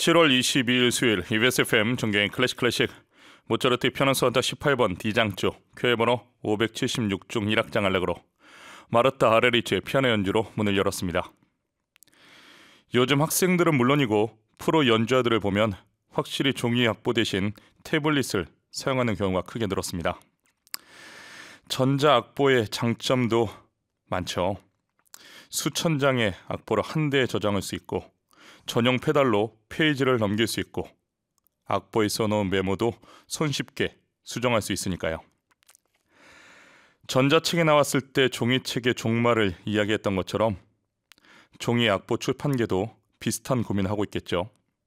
7월 22일 수요일 EBS FM 정경의 클래식 모차르트 피아노 소나타 18번 D장조 쾌번호 576중 1악장 알레그로 마르타 아레리치의 피아노 연주로 문을 열었습니다. 요즘 학생들은 물론이고 프로 연주자들을 보면 확실히 종이 악보 대신 태블릿을 사용하는 경우가 크게 늘었습니다. 전자 악보의 장점도 많죠. 수천 장의 악보를 한 대에 저장할 수 있고 전용 페달로 페이지를 넘길 수 있고 악보에 써놓은 메모도 손쉽게 수정할 수 있으니까요. 전자책이 나왔을 때 종이책의 종말을 이야기했던 것처럼 종이 악보 출판계도 비슷한 고민을 하고 있겠죠.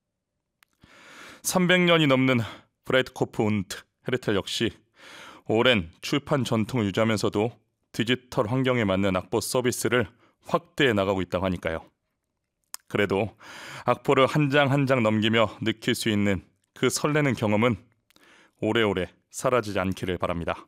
300년이 넘는 브라이트코프 운트 헤르텔 역시 오랜 출판 전통을 유지하면서도 디지털 환경에 맞는 악보 서비스를 확대해 나가고 있다고 하니까요. 그래도 악보를 한 장 한 장 넘기며 느낄 수 있는 그 설레는 경험은 오래오래 사라지지 않기를 바랍니다.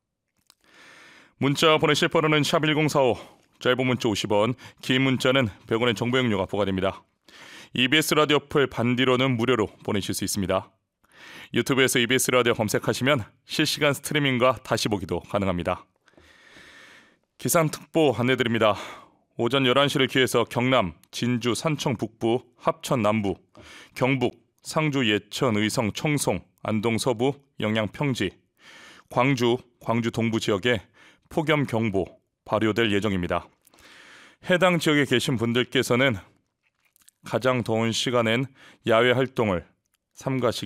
문자 보내실 번호는 샵1045, 짧은 문자 50원, 긴 문자는 100원의 정보 이용료가 부과됩니다. EBS 라디오 어플 반디로는 무료로 보내실 수 있습니다. 유튜브에서 EBS 라디오 검색하시면 실시간 스트리밍과 다시 보기도 가능합니다. 기상특보 안내드립니다. 오전 11시를 기해서 경남, 진주, 산청 북부, 합천 남부, 경북, 상주, 예천, 의성, 청송, 안동 서부, 영양 평지, 광주 동부 지역에 폭염경보 발효될 예정입니다. 해당 지역에 계신 분들께서는 가장 더운 시간엔 야외 활동을 삼가시기